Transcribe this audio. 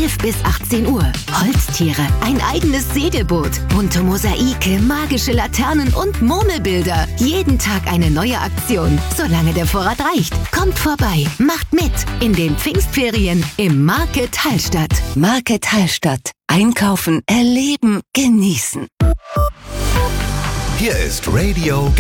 11 bis 18 Uhr. Holztiere, ein eigenes Segelboot, bunte Mosaike, magische Laternen und Murmelbilder. Jeden Tag eine neue Aktion, solange der Vorrat reicht. Kommt vorbei, macht mit in den Pfingstferien im Market Hallstatt. Market Hallstatt. Einkaufen, erleben, genießen. Hier ist Radio